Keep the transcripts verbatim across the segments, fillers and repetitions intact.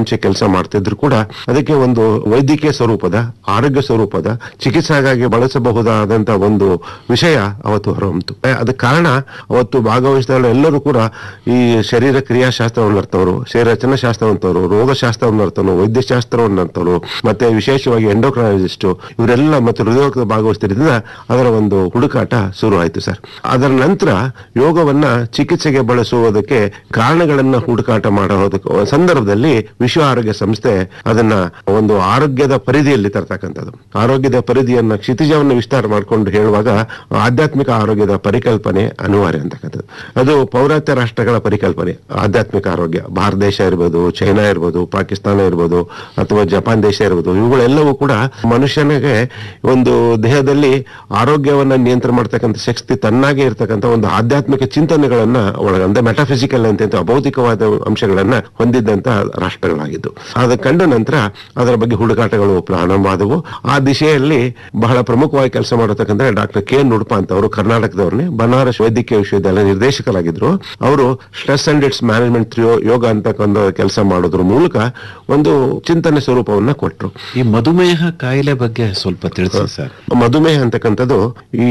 ಮುಂಚೆ ಕೆಲಸ ಮಾಡ್ತಿದ್ರು ಕೂಡ ಅದಕ್ಕೆ ಒಂದು ವೈದ್ಯಕೀಯ ಸ್ವರೂಪದ ಆರೋಗ್ಯ ಸ್ವರೂಪದ ಚಿಕಿತ್ಸೆಗಾಗಿ ಬಳಸಬಹುದಾದಂತ ಒಂದು ವಿಷಯ ಅವತ್ತು ಹೊರಹೊಮ್ಮಿತು. ಅದಕ್ಕೆ ಕಾರಣ ಅವತ್ತು ಭಾಗವಹಿಸಿದ ಎಲ್ಲರೂ ಕೂಡ ಈ ಶರೀರ ಕ್ರಿಯಾಶಾಸ್ತ್ರವನ್ನು ಅರ್ಥವರು, ಶರೀರ ರಚನಾ ಶಾಸ್ತ್ರವಂತವರು, ರೋಗಶಾಸ್ತ್ರವನ್ನು ಅರ್ಥವರು, ವೈದ್ಯಶಾಸ್ತ್ರವನ್ನು ಅರ್ಥವರು, ಮತ್ತೆ ವಿಶೇಷವಾಗಿ ಎಂಡೋಕ್ರಾಲಜಿಸ್ಟ್ ಇವರೆಲ್ಲ ಮತ್ತೆ ಹೃದಯದ ಭಾಗವಹಿಸ್ತಿದ್ರಿಂದ ಅದರ ಒಂದು ಹುಡುಕಾಟ ಶುರು ಆಯ್ತು ಸರ್. ಅದರ ನಂತರ ಯೋಗವನ್ನ ಚಿಕಿತ್ಸೆಗೆ ಬಳಸುವುದಕ್ಕೆ ಕಾರಣಗಳನ್ನ ಹುಡುಕಾಟ ಮಾಡೋದಕ್ಕೆ ಸಂದರ್ಭದಲ್ಲಿ ವಿಶ್ವ ಆರೋಗ್ಯ ಸಂಸ್ಥೆ ಅದನ್ನ ಒಂದು ಆರೋಗ್ಯದ ಪರಿಧಿಯಲ್ಲಿ ತರ್ತಕ್ಕಂಥದ್ದು, ಆರೋಗ್ಯದ ಪರಿಧಿಯನ್ನ ಕ್ಷಿತಿಜವನ್ನು ವಿಸ್ತಾರ ಮಾಡಿಕೊಂಡು ಹೇಳುವಾಗ ಆಧ್ಯಾತ್ಮಿಕ ಆರೋಗ್ಯದ ಪರಿಕಲ್ಪನೆ ಅನಿವಾರ್ಯ ಅಂತಕ್ಕಂಥದ್ದು. ಅದು ಪೌರಾತ್ಯ ರಾಷ್ಟ್ರಗಳ ಪರಿಕಲ್ಪನೆ. ಆಧ್ಯಾತ್ಮಿಕ ಆರೋಗ್ಯ ಭಾರತ ದೇಶ ಇರ್ಬೋದು, ಚೈನಾ ಇರ್ಬೋದು, ಪಾಕಿಸ್ತಾನ ಇರ್ಬೋದು, ಅಥವಾ ಜಪಾನ್ ದೇಶ ಇರ್ಬೋದು, ಇವುಗಳೆಲ್ಲವೂ ಕೂಡ ಮನುಷ್ಯನಿಗೆ ಒಂದು ದೇಹದಲ್ಲಿ ಆರೋಗ್ಯವನ್ನ ನಿಯಂತ್ರಣ ಮಾಡ್ತಕ್ಕಂಥ ಶಕ್ತಿ ತನ್ನಾಗೆ ಇರ್ತಕ್ಕಂಥ ಒಂದು ಆಧ್ಯಾತ್ಮಿಕ ಚಿಂತನೆಗಳನ್ನ ಒಳಗ ಅಂದ್ರೆ ಮೆಟಾಫಿಸಿಕಲ್ ಅಂತ ಅಭೌತಿಕವಾದ ಅಂಶಗಳನ್ನ ಹೊಂದಿದ್ದಂತ ರಾಷ್ಟ್ರಗಳಾಗಿದ್ದು. ಅದ ಕಂಡ ನಂತರ ಅದರ ಬಗ್ಗೆ ಹುಡುಕಾಟಗಳು ಪ್ರಾರಂಭವಾದವು. ಆ ದಿಶೆಯಲ್ಲಿ ಬಹಳ ಪ್ರಮುಖವಾಗಿ ಕೆಲಸ ಮಾಡತಕ್ಕಂಥ ಡಾಕ್ಟರ್ ಕೆ ಎನ್ ಉಡುಪ ಅಂತ ಅವರು ಕರ್ನಾಟಕದವ್ರನ್ನೇ ಬನಾರಸ್ ವೈದ್ಯಕೀಯ ವಿಶ್ವವಿದ್ಯಾಲಯ ನಿರ್ದೇಶಕರಾಗಿದ್ರು. ಅವರು stress and it's management through ಯೋಗ ಅಂತಕ್ಕಂಥ ಕೆಲಸ ಮಾಡೋದ್ರ ಮೂಲಕ ಒಂದು ಚಿಂತನೆ ಸ್ವರೂಪವನ್ನ ಕೊಟ್ಟರು. ಈ ಮಧುಮೇಹ ಕಾಯಿಲೆ ಬಗ್ಗೆ ಸ್ವಲ್ಪ ತಿಳಿಸಿ ಸರ್. ಮಧುಮೇಹ ಅಂತಕ್ಕಂಥದ್ದು ಈ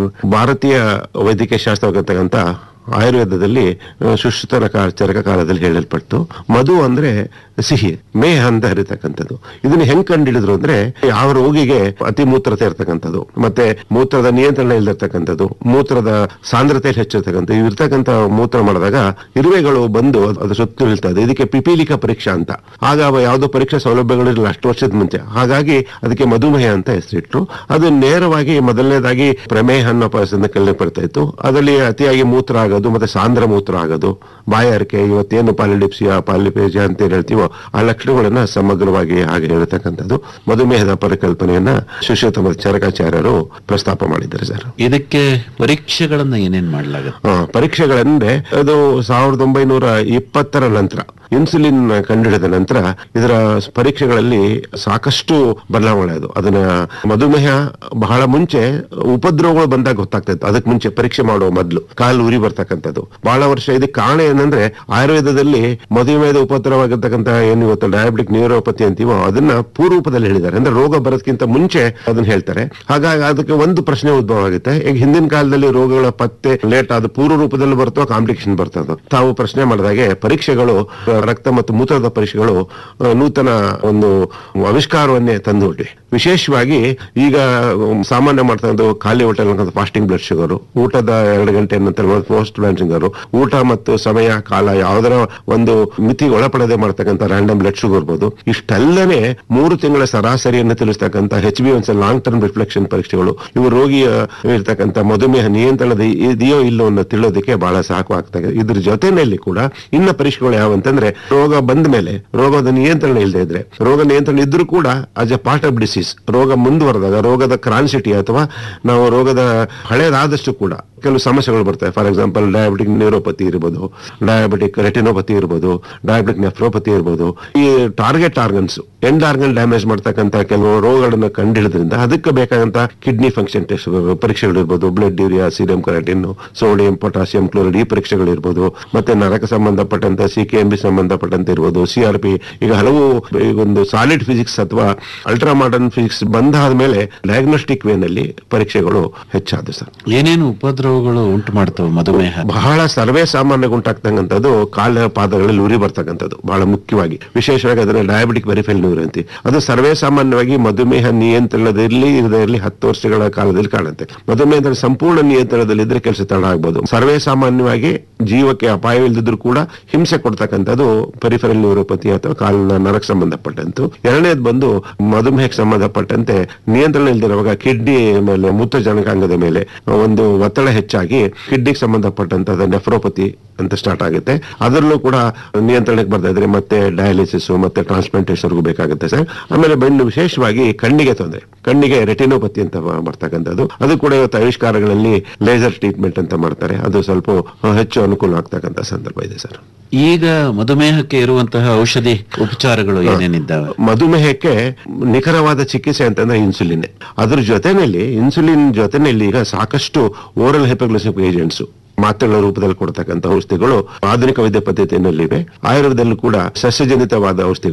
ಭಾರತೀಯ ವೈದ್ಯಕೀಯ ಶಾಸ್ತ್ರವಾಗಿರ್ತಕ್ಕಂಥ ಆಯುರ್ವೇದದಲ್ಲಿ ಸುಶ್ರುತನ ಚರಕ ಕಾಲದಲ್ಲಿ ಹೇಳಲ್ಪಟ್ಟು ಮಧು ಅಂದ್ರೆ ಸಿಹಿ, ಮೇಹ ಅಂತ ಹರಿತಕ್ಕಂಥದ್ದು. ಇದನ್ನ ಹೆಂಗ್ ಕಂಡಿಡಿದ್ರು ಅಂದ್ರೆ ಯಾವ ರೋಗಿಗೆ ಅತಿ ಮೂತ್ರತೆ ಇರ್ತಕ್ಕಂಥದ್ದು, ಮತ್ತೆ ಮೂತ್ರದ ನಿಯಂತ್ರಣ ಇಲ್ದಿರ್ತಕ್ಕಂಥದ್ದು, ಮೂತ್ರದ ಸಾಂದ್ರತೆ ಹೆಚ್ಚಿರ್ತಕ್ಕಂಥ ಇರ್ತಕ್ಕಂಥ ಮೂತ್ರ ಮಾಡಿದಾಗ ಇರುವೆಗಳು ಬಂದು ಅದು ಸುತ್ತ ನಿಲ್ತದೆ. ಇದಕ್ಕೆ ಪಿಪೀಲಿಕ ಪರೀಕ್ಷಾ ಅಂತ. ಆಗ ಯಾವುದೋ ಪರೀಕ್ಷಾ ಸೌಲಭ್ಯಗಳಿರಲಿಲ್ಲ ಅಷ್ಟು ವರ್ಷದ ಮುಂಚೆ, ಹಾಗಾಗಿ ಅದಕ್ಕೆ ಮಧುಮೇಹ ಅಂತ ಹೆಸರಿಟ್ರು. ಅದು ನೇರವಾಗಿ ಮೊದಲನೇದಾಗಿ ಪ್ರಮೇಹ ಅನ್ನೋ ಪರಿಸ್ಥಿತಿಯಿಂದ ಕೆಳಗೆ ಬರ್ತಾ ಇತ್ತು. ಅದರಲ್ಲಿ ಅತಿಯಾಗಿ ಮೂತ್ರ ಆಗೋದು ಮತ್ತೆ ಸಾಂದ್ರ ಮೂತ್ರ ಆಗೋದು, ಬಾಯಾರಿಕೆ, ಇವತ್ತೇನು ಪಾಲಿಡಿಪ್ಸಿಯಾ ಪಾಲಿಪೇಜಿಯಾ ಅಂತ ಏನ್ ಹೇಳ್ತೀವೋ ಆ ಲಕ್ಷಣಗಳನ್ನ ಸಮಗ್ರವಾಗಿ ಹಾಗೆ ಹೇಳ್ತಕ್ಕಂಥದ್ದು ಮಧುಮೇಹದ ಪರಿಕಲ್ಪನೆಯನ್ನ ಸುಶ್ರುತ ಮತ್ತು ಚರಕಾಚಾರ್ಯರು ಪ್ರಸ್ತಾಪ ಮಾಡಿದ್ದಾರೆ ಸರ್. ಇದಕ್ಕೆ ಪರೀಕ್ಷೆಗಳನ್ನ ಏನೇನ್ ಮಾಡಲಾಗುತ್ತೆ? ಪರೀಕ್ಷೆಗಳಂದ್ರೆ ಅದು ಸಾವಿರದ ಒಂಬೈನೂರ ಇಪ್ಪತ್ತರ ನಂತರ ಇನ್ಸುಲಿನ್ ಕಂಡುಹಿಡಿದ ನಂತರ ಇದರ ಪರೀಕ್ಷೆಗಳಲ್ಲಿ ಸಾಕಷ್ಟು ಬದಲಾವಣೆ ಅದು. ಅದನ್ನ ಮಧುಮೇಹ ಬಹಳ ಮುಂಚೆ ಉಪದ್ರವಗಳು ಬಂದಾಗ ಗೊತ್ತಾಗ್ತಾ ಇತ್ತು. ಅದಕ್ಕೆ ಮುಂಚೆ ಪರೀಕ್ಷೆ ಮಾಡುವ ಮೊದಲು ಕಾಲು ಉರಿ ಬರ್ತಕ್ಕಂಥದ್ದು ಬಹಳ ವರ್ಷ. ಇದಕ್ಕೆ ಕಾರಣ ಏನಂದ್ರೆ ಆಯುರ್ವೇದದಲ್ಲಿ ಮಧುಮೇಹದ ಉಪದ್ರವಾಗಿರ್ತಕ್ಕಂಥ ಏನು ಇವತ್ತು ಡಯಾಬಿಟಿಕ್ ನ್ಯೂರೋಪತಿ ಅಂತೀವೋ ಅದನ್ನ ಪೂರ್ವರೂಪದಲ್ಲಿ ಹೇಳಿದ್ದಾರೆ. ಅಂದ್ರೆ ರೋಗ ಬರೋದಕ್ಕಿಂತ ಮುಂಚೆ ಅದನ್ನ ಹೇಳ್ತಾರೆ. ಹಾಗಾಗಿ ಅದಕ್ಕೆ ಒಂದು ಪ್ರಶ್ನೆ ಉದ್ಭವ ಆಗುತ್ತೆ. ಈಗ ಹಿಂದಿನ ಕಾಲದಲ್ಲಿ ರೋಗಗಳ ಪತ್ತೆ ಲೇಟ್ ಆದ ಪೂರ್ವ ರೂಪದಲ್ಲಿ ಬರ್ತೋ ಕಾಂಪ್ಲಿಕೇಶನ್ ಬರ್ತದೋ. ತಾವು ಪ್ರಶ್ನೆ ಮಾಡಿದಾಗೆ ಪರೀಕ್ಷೆಗಳು ರಕ್ತ ಮತ್ತು ಮೂತ್ರದ ಪರೀಕ್ಷೆಗಳು ನೂತನ ಒಂದು ಆವಿಷ್ಕಾರವನ್ನೇ ತಂದುಬಿಟ್ವಿ. ವಿಶೇಷವಾಗಿ ಈಗ ಸಾಮಾನ್ಯ ಮಾಡ್ತಾ ಖಾಲಿ ಹೊಟ್ಟೆ ಫಾಸ್ಟಿಂಗ್ ಬ್ಲಡ್ ಶುಗರ್, ಊಟದ ಎರಡು ಗಂಟೆ ನಂತರ ಪೋಸ್ಟ್ ಬ್ಲಡ್ ಶುಗರ್, ಊಟ ಮತ್ತು ಸಮಯ ಕಾಲ ಯಾವುದರ ಒಂದು ಮಿತಿ ಒಳಪಡದೆ ಮಾಡ್ತಕ್ಕಂಥ ರ್ಯಾಂಡಮ್ ಬ್ಲಡ್ ಶುಗರ್ ಇರ್ಬೋದು. ಇಷ್ಟೆಲ್ಲನೇ ಮೂರು ತಿಂಗಳ ಸರಾಸರಿಯನ್ನು ತಿಳಿಸ್ತಕ್ಕಂಥ H B once long term reflection ಪರೀಕ್ಷೆಗಳು ಇವು ರೋಗಿಯ ಇರ್ತಕ್ಕಂಥ ಮಧುಮೇಹ ನಿಯಂತ್ರಣದ ಇದೆಯೋ ಇಲ್ಲೋ ಅನ್ನೋ ತಿಳಿಯೋದಕ್ಕೆ ಬಹಳ ಸಾಕು ಆಗ್ತದೆ. ಇದ್ರ ಜೊತೆಯಲ್ಲಿ ಕೂಡ ಇನ್ನ ಪರೀಕ್ಷೆಗಳು ಯಾವಂತಂದ್ರೆ ರೋಗ ಬಂದ ಮೇಲೆ ರೋಗದ ನಿಯಂತ್ರಣ ಇಲ್ಲದೆ ಇದ್ರೆ, ರೋಗ ನಿಯಂತ್ರಣ ಇದ್ರೂ ಕೂಡ as A part of disease ರೋಗ ಮುಂದುವರೆದಾಗ ರೋಗದ ಕ್ರಾನ್ಸಿಟಿ ಅಥವಾ ನಾವು ರೋಗದ ಹಳೇದಾದಷ್ಟು ಕೂಡ ಕೆಲವು ಸಮಸ್ಯೆಗಳು ಬರ್ತವೆ. ಫಾರ್ ಎಕ್ಸಾಂಪಲ್ ಡಯಾಬಿಟಿಕ್ ನ್ಯೂರೋಪತಿ ಇರ್ಬೋದು, ಡಯಾಬಿಟಿಕ್ ರೆಟಿನೋಪತಿ ಇರ್ಬೋದು, ಡಯಾಬಿಟಿಕ್ ನೆಫ್ರೋಪತಿ ಇರ್ಬೋದು. ಈ target organs end organ damage ಮಾಡ್ತಕ್ಕಂಥ ಕೆಲವು ರೋಗಗಳನ್ನ ಕಂಡಿಡಿದ್ರಿಂದ ಅದಕ್ಕೆ ಬೇಕಾದಂತ ಕಿಡ್ನಿ ಫಂಕ್ಷನ್ ಟೆಸ್ಟ್ ಪರೀಕ್ಷೆಗಳು ಇರ್ಬೋದು, blood urea, serum ಕರಾಟಿನ್, sodium, potassium chloride ಈ ಪರೀಕ್ಷೆಗಳು ಇರ್ಬೋದು, ಮತ್ತೆ ನರಕ ಸಂಬಂಧಪಟ್ಟಂತ ಸಿ ಕೆ ಎಂ ಬಿ ಸಂಬಂಧಪಟ್ಟಂತೆ ಇರ್ಬೋದು, ಸಿ ಆರ್ ಪಿ. ಈಗ ಹಲವು ಒಂದು ಸಾಲಿಡ್ ಫಿಸಿಕ್ಸ್ ಅಥವಾ ಅಲ್ಟ್ರಾ ಮಾಡರ್ನ್ ಫಿಸಿಕ್ಸ್ ಬಂದಾದ ಮೇಲೆ ಡಯಾಗ್ನೋಸ್ಟಿಕ್ ವೇನಲ್ಲಿ ಪರೀಕ್ಷೆಗಳು ಹೆಚ್ಚಾದ ಸರ್. ಏನೇನು ಉಪದ್ರವಗಳು ಉಂಟು ಮಾಡ್ತವೆ ಮಧುಮೇಹ? ಬಹಳ ಸರ್ವೇ ಸಾಮಾನ್ಯ ಉಂಟಾಗ್ತಕ್ಕಂಥದ್ದು ಕಾಲ ಪಾದಗಳಲ್ಲಿ ಉರಿ ಬರ್ತಕ್ಕಂಥದ್ದು ಬಹಳ ಮುಖ್ಯವಾಗಿ. ವಿಶೇಷವಾಗಿ ಅದನ್ನ ಡಯಾಬಿಟಿಕ್ ವೆರಿಫೈಲ್ ನ್ಯೂರಿ ಅಂತೀವಿ. ಅದು ಸರ್ವೇ ಸಾಮಾನ್ಯವಾಗಿ ಮಧುಮೇಹ ನಿಯಂತ್ರಣದಲ್ಲಿ ಇರದೇ ಇರಲಿ ಹತ್ತು ವರ್ಷಗಳ ಕಾಲದಲ್ಲಿ ಕಾಣುತ್ತೆ. ಮಧುಮೇಹದ ಸಂಪೂರ್ಣ ನಿಯಂತ್ರಣದಲ್ಲಿದ್ರೆ ಕೆಲಸ ತಡ ಆಗ್ಬೋದು. ಸರ್ವೇ ಸಾಮಾನ್ಯವಾಗಿ ಜೀವಕ್ಕೆ ಅಪಾಯವಿಲ್ಲದಿದ್ರು ಕೂಡ ಹಿಂಸೆ ಕೊಡ್ತಕ್ಕಂಥದ್ದು ಪೆರಿಫೆರಲ್ ನ್ಯೂರೋಪತಿ ಅಥವಾ ಕಾಲಿನ ನರಕ್ಕೆ ಸಂಬಂಧಪಟ್ಟಂತು. ಎರಡನೇದು ಬಂದು ಮಧುಮೇಹಕ್ಕೆ ಸಂಬಂಧಪಟ್ಟಂತೆ ನಿಯಂತ್ರಣ ಇಲ್ದಿರುವಾಗ ಕಿಡ್ನಿ ಮೇಲೆ ಮೂತ್ರಜನಕಾಂಗದ ಮೇಲೆ ಒಂದು ಒತ್ತಡ ಹೆಚ್ಚಾಗಿ ಕಿಡ್ನಿಗೆ ಸಂಬಂಧಪಟ್ಟಂತ ನೆಫ್ರೋಪತಿ ಅಂತ ಸ್ಟಾರ್ಟ್ ಆಗುತ್ತೆ. ಅದರಲ್ಲೂ ಕೂಡ ನಿಯಂತ್ರಣಕ್ಕೆ ಬರ್ತಾ ಇದ್ರೆ ಮತ್ತೆ ಡಯಾಲಿಸಿಸ್ ಮತ್ತೆ ಟ್ರಾನ್ಸ್ಪ್ಲಾಂಟೇಷನ್ ಬೇಕಾಗುತ್ತೆ ಸರ್. ಆಮೇಲೆ ಬೆನ್ನು ವಿಶೇಷವಾಗಿ ಕಣ್ಣಿಗೆ ತೊಂದರೆ, ಕಣ್ಣಿಗೆ ರೆಟಿನೋಪತಿ ಅಂತ ಬರ್ತಕ್ಕಂಥದ್ದು. ಅದು ಕೂಡ ಇವತ್ತು ಆವಿಷ್ಕಾರಗಳಲ್ಲಿ ಲೇಸರ್ ಟ್ರೀಟ್ಮೆಂಟ್ ಅಂತ ಮಾಡ್ತಾರೆ. ಅದು ಸ್ವಲ್ಪ ಹೆಚ್ಚು ಅನುಕೂಲ ಆಗ್ತಕ್ಕಂಥ ಸಂದರ್ಭ ಇದೆ ಸರ್. ಈಗ ಮಧುಮೇಹಕ್ಕೆ ಇರುವಂತಹ ಔಷಧಿ ಉಪಚಾರಗಳು ಏನೇನಿದ್ದಾವೆ? ಮಧುಮೇಹಕ್ಕೆ ನಿಖರವಾದ ಚಿಕಿತ್ಸೆ ಅಂತಂದ್ರೆ ಇನ್ಸುಲಿನ್. ಅದ್ರ ಜೊತೆನಲ್ಲಿ ಇನ್ಸುಲಿನ್ ಜೊತೆನಲ್ಲಿ ಈಗ ಸಾಕಷ್ಟು ಓರಲ್ ಹೈಪೋಗ್ಲೈಸೆಮಿಕ್ ಏಜೆಂಟ್ಸ್ ಮಾತ್ರೆಗಳ ರೂಪದಲ್ಲಿ ಕೊಡ್ತಕ್ಕಂಥ ಔಷಧಿಗಳು ಆಧುನಿಕ ವೈದ್ಯ ಪದ್ಧತಿಯಲ್ಲಿವೆ. ಆಯುರ್ವೇದದಲ್ಲೂ ಕೂಡ ಸಸ್ಯಜನಿತವಾದ ಔಷಧಿಗಳು